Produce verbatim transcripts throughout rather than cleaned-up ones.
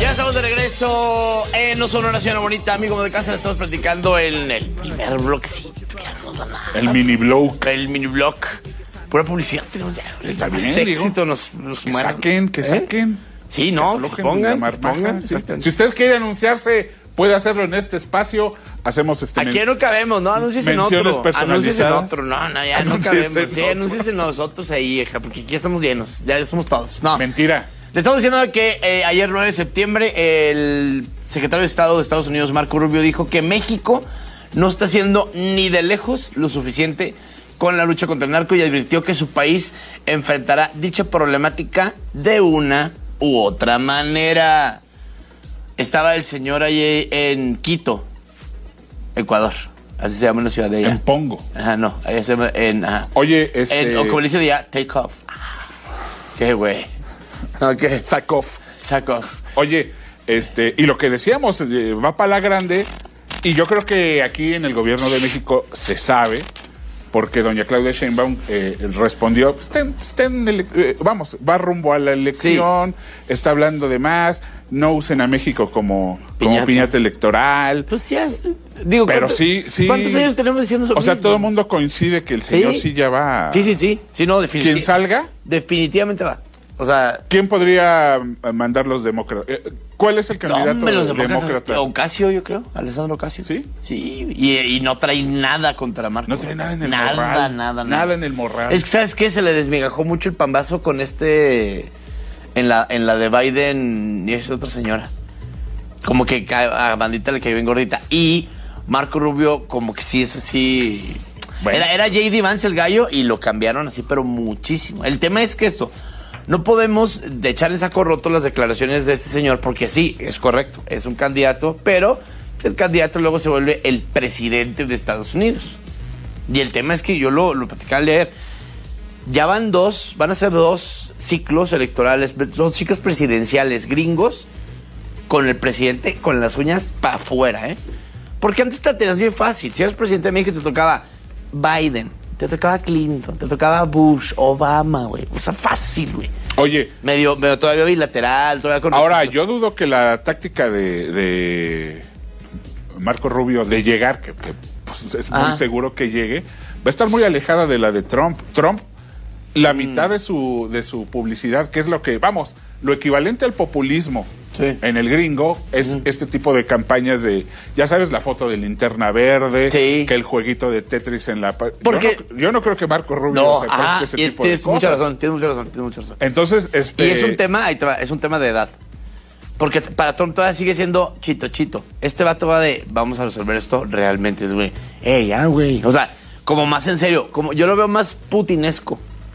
Ya estamos de regreso en No Solo Nación Bonita, amigo de casa. Le estamos platicando en el primer bloquecito. El mini block. El mini block. Pura publicidad tenemos ya. Está bien, este digo. éxito nos, nos Que muere. saquen, que ¿Eh? saquen. Sí, no, Que que se aflojen pongan, la se marmaja, pongan, sí. exacto. Si usted quiere anunciarse, puede hacerlo en este espacio. Hacemos este. Aquí no cabemos, no, anuncies en menciones otro. Anuncies en personalizadas. otro, no, no, ya no Anuncies cabemos. en Sí, otro. anuncies en nosotros ahí, hija, porque aquí estamos llenos, ya somos todos. No. Mentira. Le estamos diciendo que eh, ayer nueve de septiembre el secretario de Estado de Estados Unidos, Marco Rubio, dijo que México no está haciendo ni de lejos lo suficiente con la lucha contra el narco y advirtió que su país enfrentará dicha problemática de una u otra manera. Estaba el señor allí en Quito, Ecuador, así se llama la ciudad de allá. En Pongo. Ajá, no, allá se llama en... Ajá. Oye, este. En, o como le dice ya, take off. Qué güey. Ok. Sack off. Sack off. Oye, este, y lo que decíamos, eh, va para la grande, y yo creo que aquí en el gobierno de México se sabe, porque doña Claudia Sheinbaum eh, respondió, "Estén- estén ele- eh, vamos, va rumbo a la elección, está hablando de más, no usen a México como piñata, como Piñata. piñata electoral". Pues ya, es- digo, Pero ¿cuánto- sí, sí. ¿cuántos años tenemos diciendo eso? O sea, mismo? todo el mundo coincide que el señor Sí. sí, ya va. Sí, sí, sí. Sí, no, definitivamente. Quien salga, Definitivamente va. O sea, ¿quién podría eh, mandar los demócratas? Eh, ¿Cuál es el candidato hombre, los demócrata? demócratas. Ocasio, yo creo. Alessandro Ocasio. ¿Sí? Sí. Y, y no trae nada contra Marco. No trae nada en el nada, morral. Nada, nada, Nada en el morral. Es que, ¿sabes qué? Se le desmigajó mucho el pambazo con este... En la, en la de Biden y esa otra señora. Como que ca- a Bandita le cayó bien gordita. Y Marco Rubio como que sí es así... Bueno. Era, era J D Vance el gallo y lo cambiaron así, pero muchísimo. El tema es que esto... No podemos de echar en saco roto las declaraciones de este señor, porque sí, es correcto, es un candidato, pero el candidato luego se vuelve el presidente de Estados Unidos. Y el tema es que yo lo, lo platicaba al leer, ya van dos, van a ser dos ciclos electorales, dos ciclos presidenciales gringos con el presidente con las uñas para afuera, ¿eh? Porque antes te tenías bien fácil, si eras presidente de México te tocaba Biden, te tocaba Clinton, te tocaba Bush, Obama, güey. O sea, fácil, güey. Oye, Medio, medio todavía bilateral, todavía con... ahora yo dudo que la táctica de, de Marco Rubio de llegar, que, que, pues, es muy Ah. seguro que llegue, va a estar muy alejada de la de Trump. Trump, la mitad de su de su publicidad, que es lo que, vamos, lo equivalente al populismo. Sí. En el gringo es Ujú. este tipo de campañas de, ya sabes, la foto de linterna verde, Sí. que el jueguito de Tetris en la... pa- Porque- yo, no, yo no creo que Marco Rubio No, se ajá, preste ese y es- tipo de tienes mucha cosas. razón, tienes mucha razón, tienes mucha razón. Entonces, este... Y es un tema, ahí te va, es un tema de edad. Porque para Trump todavía sigue siendo chito, chito. Este vato va de, vamos a resolver esto realmente, es güey. Eh, ya, güey. O sea, como más en serio, como yo lo veo más putinesco.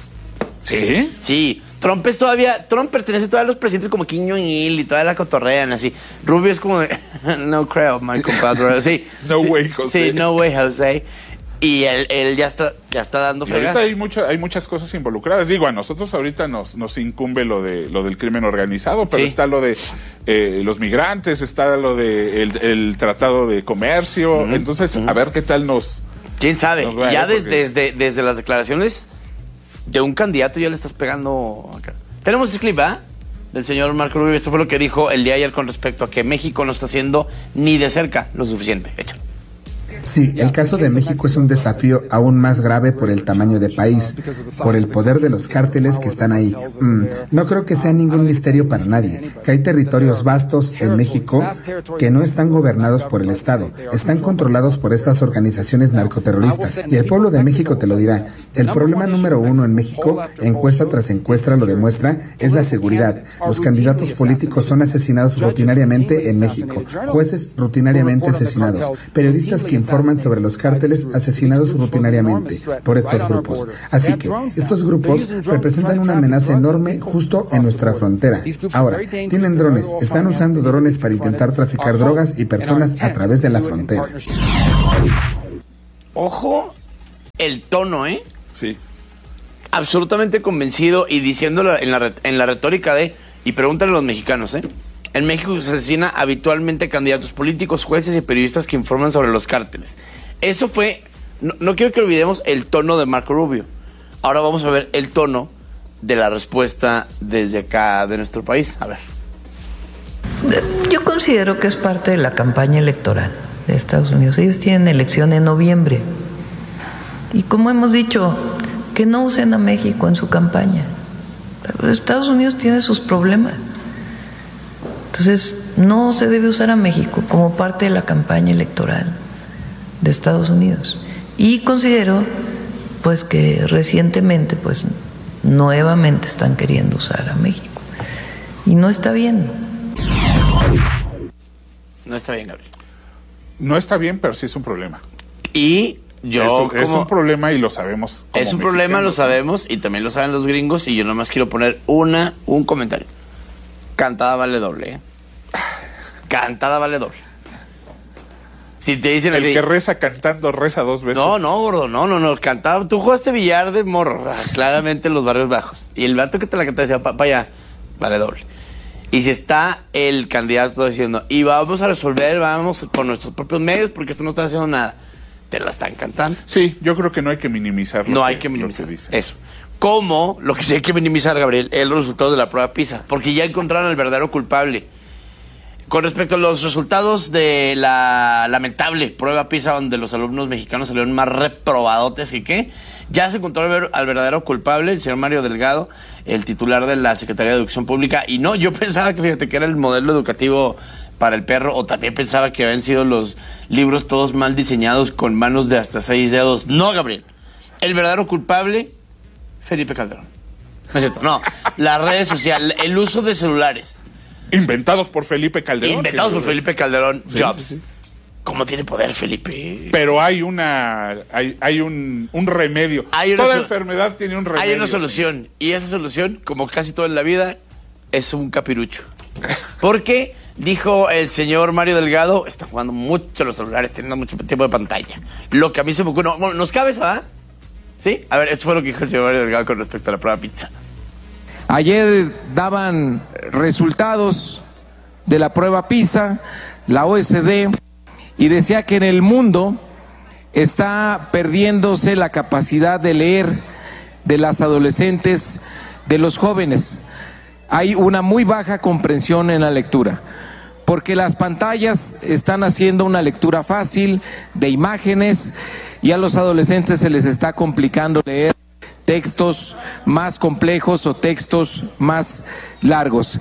¿Sí? Sí, Trump es todavía, Trump pertenece todavía a los presidentes como Kim Jong-il y todavía la cotorrean así. Rubio es como de, no creo, my compadre. Sí. No sí, way, José. Sí, no way, José. Y él, él ya está, ya está dando Y ahorita fregas. hay, mucho, hay muchas cosas involucradas. Digo, a nosotros ahorita nos, nos incumbe lo de lo del crimen organizado, pero Sí. está lo de eh, los migrantes, está lo de el, el tratado de comercio. Ujú, Entonces, ujú. a ver qué tal nos... ¿Quién sabe? Nos va, Ya ¿eh? des- Porque- desde, desde las declaraciones de un candidato ya le estás pegando acá. Tenemos ese clip, ¿ah? Del señor Marco Rubio. Esto fue lo que dijo el día de ayer con respecto a que México no está haciendo ni de cerca lo suficiente. Échalo. Sí, el caso de México es un desafío aún más grave por el tamaño de país, por el poder de los cárteles que están ahí. Mm, no creo que sea ningún misterio para nadie, que hay territorios vastos en México que no están gobernados por el Estado, están controlados por estas organizaciones narcoterroristas. Y el pueblo de México te lo dirá. El problema número uno en México, encuesta tras encuesta lo demuestra, es la seguridad. Los candidatos políticos son asesinados rutinariamente en México, jueces rutinariamente asesinados, periodistas que informan sobre los cárteles asesinados rutinariamente por estos grupos. Así que estos grupos representan una amenaza enorme justo en nuestra frontera. Ahora, tienen drones, están usando drones para intentar traficar drogas y personas a través de la frontera. Ojo el tono, ¿eh? Sí. Absolutamente convencido y diciéndolo en la, re- en la retórica de, y pregúntale a los mexicanos, ¿eh? En México se asesina habitualmente candidatos políticos, jueces y periodistas que informan sobre los cárteles. Eso fue, no, no quiero que olvidemos el tono de Marco Rubio. Ahora vamos a ver el tono de la respuesta desde acá de nuestro país. A ver. De Yo considero que es parte de la campaña electoral de Estados Unidos. Ellos tienen elección en noviembre. Y como hemos dicho, que no usen a México en su campaña. Estados Unidos tiene sus problemas. Entonces, no se debe usar a México como parte de la campaña electoral de Estados Unidos. Y considero, pues, que recientemente, pues, nuevamente están queriendo usar a México. Y no está bien. No está bien, Gabriel. No está bien, pero sí es un problema. Y yo... Es, es un problema y lo sabemos. Es un problema, lo sabemos, y también lo saben los gringos, y yo nomás quiero poner una un comentario. Cantada vale doble, ¿eh? Cantada vale doble. Si te dicen El así, que reza cantando reza dos veces. No, no, gordo, no, no, no. Cantaba. Tú jugaste billar de morro, claramente en los barrios bajos. Y el vato que te la cantaba decía, para pa allá, vale doble. Y si está el candidato diciendo, y vamos a resolver, vamos con nuestros propios medios, porque esto no está haciendo nada, te la están cantando. Sí, yo creo que no hay que minimizar. No que, hay que minimizar. Que dice. Eso. Como lo que sí hay que minimizar, Gabriel, es los resultados de la prueba PISA, porque ya encontraron al verdadero culpable. Con respecto a los resultados de la lamentable prueba PISA, donde los alumnos mexicanos salieron más reprobadotes que qué, ya se encontró al verdadero culpable, el señor Mario Delgado, el titular de la Secretaría de Educación Pública. Y no, yo pensaba que, fíjate, que era el modelo educativo para el perro, o también pensaba que habían sido los libros todos mal diseñados con manos de hasta seis dedos. No, Gabriel. El verdadero culpable, Felipe Calderón. No es cierto, no. Las redes sociales, el uso de celulares. Inventados por Felipe Calderón. Inventados por Felipe Calderón. Sí, Jobs. sí, sí. ¿Cómo tiene poder Felipe? Pero hay una hay, hay un, un remedio. Hay una Toda so- enfermedad tiene un remedio. Hay una solución. Y esa solución, como casi todo en la vida, es un capirucho. Porque, dijo el señor Mario Delgado, está jugando mucho los celulares, teniendo mucho tiempo de pantalla. Lo que a mí se me ocurre... No, ¿nos cabe eso, ah? ¿Sí? A ver, esto fue lo que dijo el señor Mario Delgado con respecto a la prueba PISA. Ayer daban resultados de la prueba PISA, la O E C D, y decía que en el mundo está perdiéndose la capacidad de leer de las adolescentes, de los jóvenes. Hay una muy baja comprensión en la lectura, porque las pantallas están haciendo una lectura fácil de imágenes y a los adolescentes se les está complicando leer textos más complejos o textos más largos.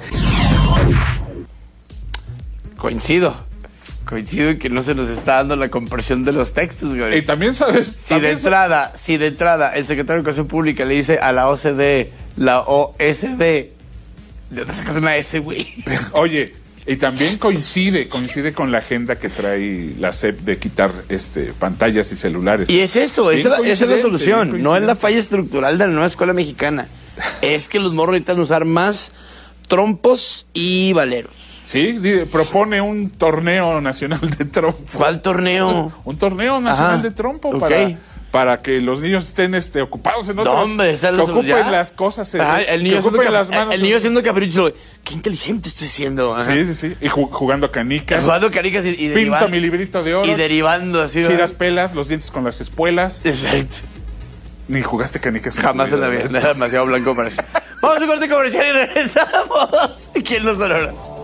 Coincido. Coincido en que no se nos está dando la comprensión de los textos, güey. Y también sabes... Si también de entrada, si de entrada el secretario de Educación Pública le dice a la O C D, la O S D, ¿de dónde sacas una S, güey? Oye, y también coincide, coincide con la agenda que trae la S E P de quitar este pantallas y celulares. Y es eso, esa, Bien esa es la coincidente, solución. bien No es la coincidente. falla estructural de la nueva escuela mexicana. Es que los morros necesitan usar más trompos y valeros. Sí, di- propone un torneo nacional de trompo. ¿Cuál torneo? Un torneo nacional Ajá, de trompo ok. para, para que los niños estén este, ocupados en otras... No, hombre, esa es que la ocupen solución. las cosas, eh, Ajá, el niño que haciendo ocupen cap- las manos. el niño haciendo capricho, güey. Qué inteligente estoy siendo. Ajá. Sí, sí, sí. Y ju- jugando canicas. Jugando caricas y, y Pinto derivando. mi librito de oro. Y derivando así. Giras ¿verdad? pelas, los dientes con las espuelas. Exacto. Ni jugaste canicas. Jamás en la vida. Era demasiado blanco para eso. Vamos a un corte comercial y regresamos. ¿Quién nos honora?